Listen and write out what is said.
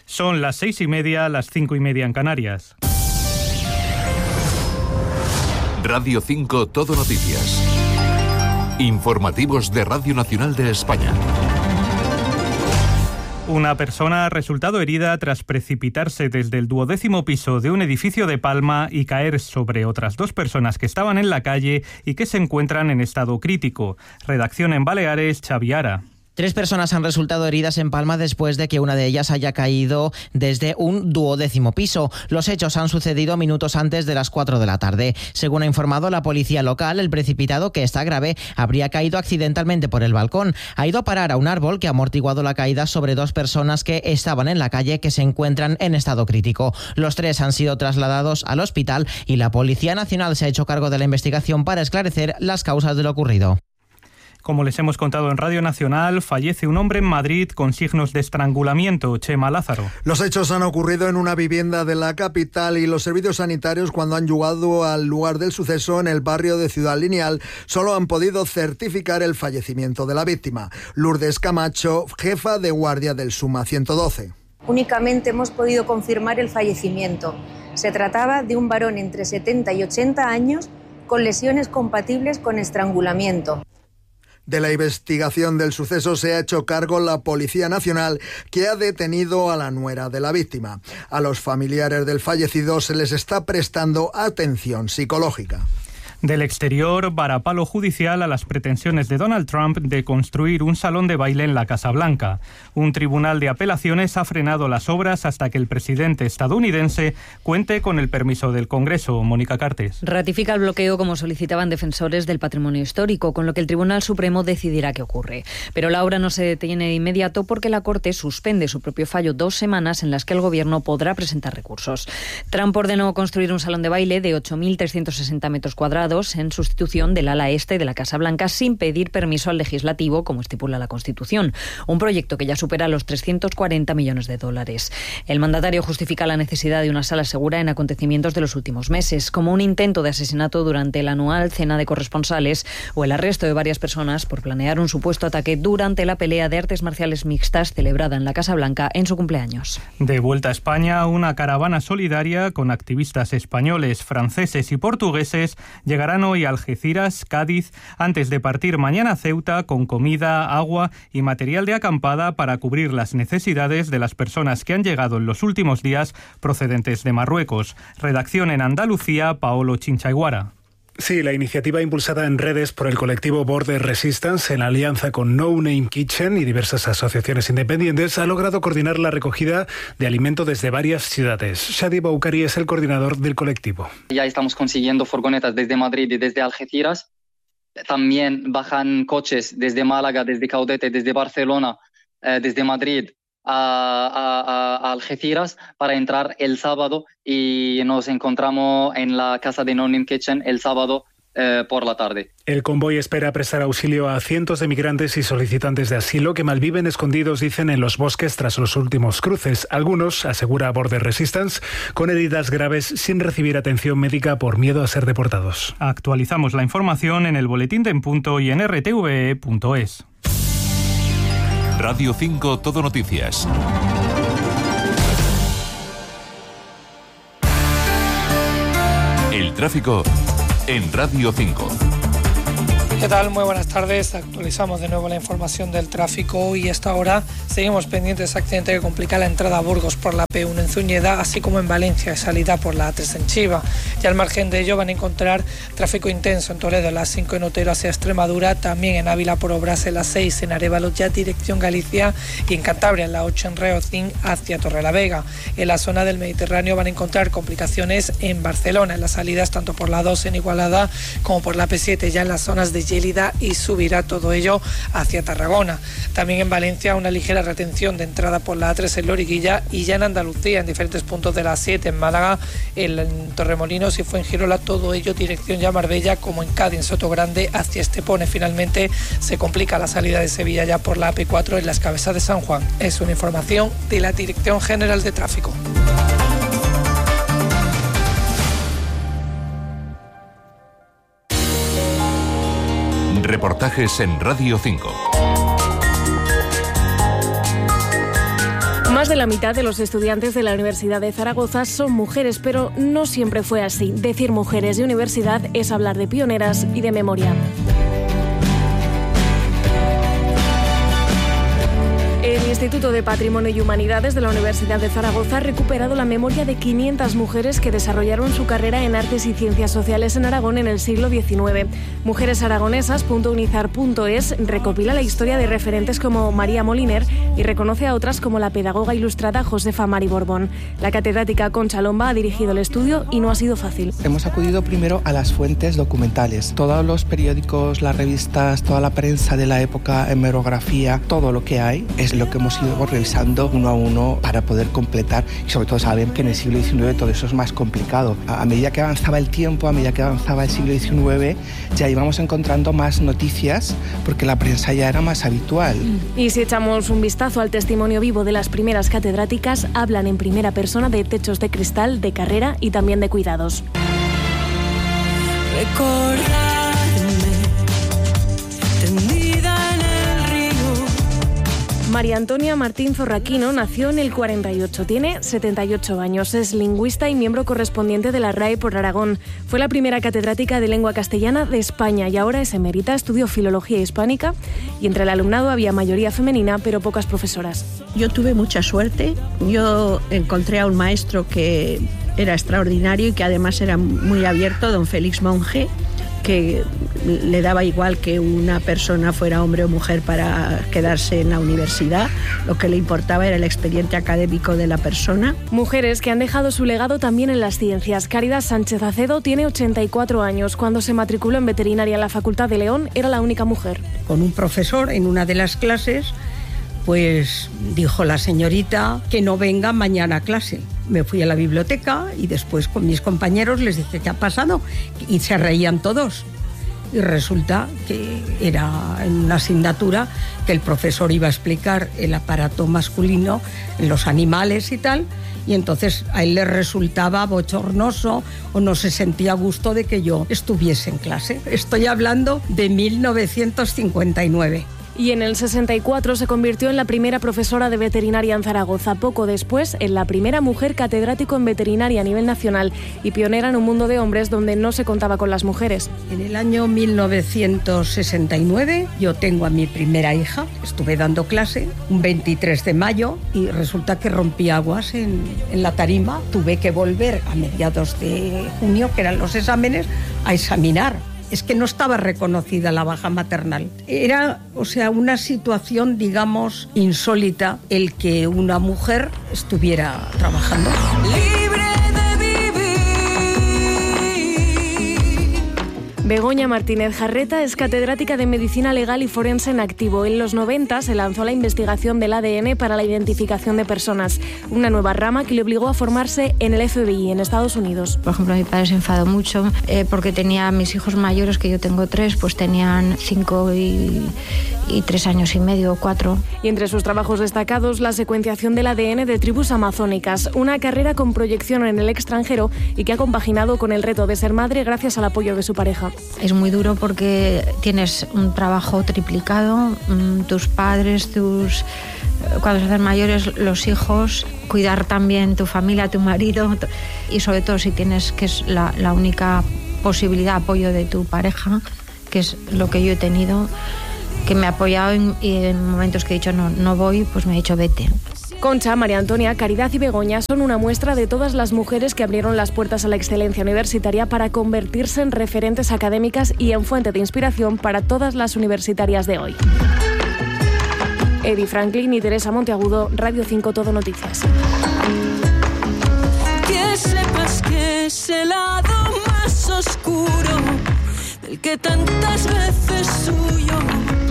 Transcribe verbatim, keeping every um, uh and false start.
Son las seis y media, las cinco y media en Canarias. Radio cinco Todo Noticias. Informativos de Radio Nacional de España. Una persona ha resultado herida tras precipitarse desde el duodécimo piso de un edificio de Palma y caer sobre otras dos personas que estaban en la calle y que se encuentran en estado crítico. Redacción en Baleares, Xaviara. Tres personas han resultado heridas en Palma después de que una de ellas haya caído desde un duodécimo piso. Los hechos han sucedido minutos antes de las cuatro de la tarde. Según ha informado la policía local, el precipitado, que está grave, habría caído accidentalmente por el balcón. Ha ido a parar a un árbol que ha amortiguado la caída sobre dos personas que estaban en la calle, que se encuentran en estado crítico. Los tres han sido trasladados al hospital y la Policía Nacional se ha hecho cargo de la investigación para esclarecer las causas de lo ocurrido. Como les hemos contado en Radio Nacional, fallece un hombre en Madrid con signos de estrangulamiento. Chema Lázaro. Los hechos han ocurrido en una vivienda de la capital y los servicios sanitarios, cuando han llegado al lugar del suceso en el barrio de Ciudad Lineal, solo han podido certificar el fallecimiento de la víctima. Lourdes Camacho, jefa de guardia del SUMA ciento doce. Únicamente hemos podido confirmar el fallecimiento. Se trataba de un varón entre setenta y ochenta años con lesiones compatibles con estrangulamiento. De la investigación del suceso se ha hecho cargo la Policía Nacional, que ha detenido a la nuera de la víctima. A los familiares del fallecido se les está prestando atención psicológica. Del exterior, varapalo judicial a las pretensiones de Donald Trump de construir un salón de baile en la Casa Blanca. Un tribunal de apelaciones ha frenado las obras hasta que el presidente estadounidense cuente con el permiso del Congreso. Mónica Cartes. Ratifica el bloqueo como solicitaban defensores del patrimonio histórico, con lo que el Tribunal Supremo decidirá qué ocurre. Pero la obra no se detiene de inmediato porque la Corte suspende su propio fallo dos semanas en las que el Gobierno podrá presentar recursos. Trump ordenó construir un salón de baile de ocho mil trescientos sesenta metros cuadrados en sustitución del ala este de la Casa Blanca, sin pedir permiso al legislativo, como estipula la Constitución. Un proyecto que ya supera los trescientos cuarenta millones de dólares. El mandatario justifica la necesidad de una sala segura en acontecimientos de los últimos meses, como un intento de asesinato durante la anual cena de corresponsales o el arresto de varias personas por planear un supuesto ataque durante la pelea de artes marciales mixtas celebrada en la Casa Blanca en su cumpleaños. De vuelta a España, una caravana solidaria con activistas españoles, franceses y portugueses llegarán hoy a Algeciras, Cádiz, antes de partir mañana a Ceuta con comida, agua y material de acampada para cubrir las necesidades de las personas que han llegado en los últimos días procedentes de Marruecos. Redacción en Andalucía, Paolo Chinchaiguara. Sí, la iniciativa impulsada en redes por el colectivo Border Resistance en alianza con No Name Kitchen y diversas asociaciones independientes ha logrado coordinar la recogida de alimento desde varias ciudades. Shadi Boukari es el coordinador del colectivo. Ya estamos consiguiendo furgonetas desde Madrid y desde Algeciras. También bajan coches desde Málaga, desde Caudete, desde Barcelona, eh, desde Madrid a, a, a Algeciras para entrar el sábado, y nos encontramos en la casa de No Name Kitchen el sábado eh, por la tarde. El convoy espera prestar auxilio a cientos de migrantes y solicitantes de asilo que malviven escondidos, dicen, en los bosques tras los últimos cruces. Algunos, asegura Border Resistance, con heridas graves sin recibir atención médica por miedo a ser deportados. Actualizamos la información en el boletín de En Punto y en r t v e punto es. Radio cinco Todo Noticias. El tráfico en Radio cinco. ¿Qué tal? Muy buenas tardes. Actualizamos de nuevo la información del tráfico y a esta hora seguimos pendientes de ese accidente que complica la entrada a Burgos por la P uno en Zúñiga, así como en Valencia, salida por la A tres en Chiva. Y al margen de ello van a encontrar tráfico intenso en Toledo, en la cinco en Otero hacia Extremadura, también en Ávila por Obras, en la seis en Arévalo ya dirección Galicia, y en Cantabria en la ocho en Reocín hacia Torrelavega. En la zona del Mediterráneo van a encontrar complicaciones en Barcelona, en las salidas tanto por la dos en Igualada como por la P siete, ya en las zonas de Llélida, y subirá todo ello hacia Tarragona. También en Valencia una ligera retención de entrada por la A tres en Loriguilla, y ya en Andalucía en diferentes puntos de la A siete, en Málaga, en Torremolinos y Fuengirola, todo ello dirección ya Marbella, como en Cádiz, en Sotogrande hacia Estepona. Finalmente se complica la salida de Sevilla ya por la A P cuatro en las Cabezas de San Juan. Es una información de la Dirección General de Tráfico. Reportajes en Radio cinco. Más de la mitad de los estudiantes de la Universidad de Zaragoza son mujeres, pero no siempre fue así. Decir mujeres de universidad es hablar de pioneras y de memoria. El Instituto de Patrimonio y Humanidades de la Universidad de Zaragoza ha recuperado la memoria de quinientas mujeres que desarrollaron su carrera en Artes y Ciencias Sociales en Aragón en el siglo diecinueve. mujeres aragonesas punto unizar punto es recopila la historia de referentes como María Moliner y reconoce a otras como la pedagoga ilustrada Josefa Mari Borbón. La catedrática Concha Lomba ha dirigido el estudio y no ha sido fácil. Hemos acudido primero a las fuentes documentales. Todos los periódicos, las revistas, toda la prensa de la época, hemerografía, todo lo que hay es lo que hemos ido revisando uno a uno para poder completar, y sobre todo saben que en el siglo diecinueve todo eso es más complicado. A medida que avanzaba el tiempo, a medida que avanzaba el siglo diecinueve, ya íbamos encontrando más noticias porque la prensa ya era más habitual. Y si echamos un vistazo al testimonio vivo de las primeras catedráticas, hablan en primera persona de techos de cristal, de carrera y también de cuidados. María Antonia Martín Zorraquino nació en el cuarenta y ocho, tiene setenta y ocho años, es lingüista y miembro correspondiente de la R A E por Aragón. Fue la primera catedrática de lengua castellana de España y ahora es emérita, estudió filología hispánica y entre el alumnado había mayoría femenina pero pocas profesoras. Yo tuve mucha suerte, yo encontré a un maestro que era extraordinario y que además era muy abierto, don Félix Monge, que le daba igual que una persona fuera hombre o mujer para quedarse en la universidad. Lo que le importaba era el expediente académico de la persona. Mujeres que han dejado su legado también en las ciencias. Caridad Sánchez Acedo tiene ochenta y cuatro años. Cuando se matriculó en veterinaria en la Facultad de León, era la única mujer. Con un profesor en una de las clases, pues dijo la señorita que no venga mañana a clase. Me fui a la biblioteca y después con mis compañeros les dije ¿qué ha pasado? Y se reían todos. Y resulta que era en una asignatura que el profesor iba a explicar el aparato masculino en los animales y tal, y entonces a él le resultaba bochornoso o no se sentía a gusto de que yo estuviese en clase. Estoy hablando de mil novecientos cincuenta y nueve. Y en el sesenta y cuatro se convirtió en la primera profesora de veterinaria en Zaragoza. Poco después, en la primera mujer catedrático en veterinaria a nivel nacional y pionera en un mundo de hombres donde no se contaba con las mujeres. En el año mil novecientos sesenta y nueve yo tengo a mi primera hija. Estuve dando clase un veintitrés de mayo y resulta que rompí aguas en, en la tarima. Tuve que volver a mediados de junio, que eran los exámenes, a examinar. Es que no estaba reconocida la baja maternal. Era, o sea, una situación, digamos, insólita el que una mujer estuviera trabajando. Libre de vivir. Begoña Martínez Jarreta es catedrática de Medicina Legal y Forense en activo. En los noventa se lanzó la investigación del A D N para la identificación de personas, una nueva rama que le obligó a formarse en el F B I en Estados Unidos. Por ejemplo, mi padre se enfadó mucho eh, porque tenía mis hijos mayores, que yo tengo tres, pues tenían cinco y, y tres años y medio o cuatro. Y entre sus trabajos destacados, la secuenciación del A D N de tribus amazónicas, una carrera con proyección en el extranjero y que ha compaginado con el reto de ser madre gracias al apoyo de su pareja. Es muy duro porque tienes un trabajo triplicado, tus padres, tus cuando se hacen mayores, los hijos, cuidar también tu familia, tu marido y sobre todo si tienes que es la, la única posibilidad de apoyo de tu pareja, que es lo que yo he tenido, que me ha apoyado en, y en momentos que he dicho no, no voy, pues me ha dicho vete. Concha, María Antonia, Caridad y Begoña son una muestra de todas las mujeres que abrieron las puertas a la excelencia universitaria para convertirse en referentes académicas y en fuente de inspiración para todas las universitarias de hoy. Eddie Franklin y Teresa Monteagudo, Radio cinco Todo Noticias. Que sepas que es el lado más oscuro del que tantas veces huyó.